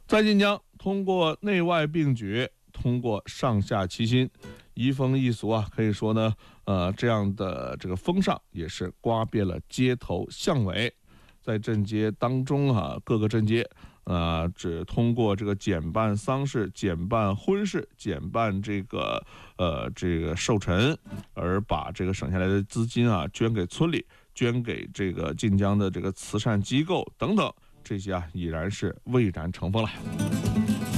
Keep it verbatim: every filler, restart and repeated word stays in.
在晋江，通过内外并举，通过上下齐心，移风易俗啊，可以说呢，呃，这样的这个风尚也是刮遍了街头巷尾。在镇街当中啊，各个镇街，呃，只通过这个减办丧事、减办婚事、减办这个呃这个寿辰，而把这个省下来的资金啊捐给村里，捐给这个晋江的这个慈善机构等等，这些啊已然是蔚然成风了。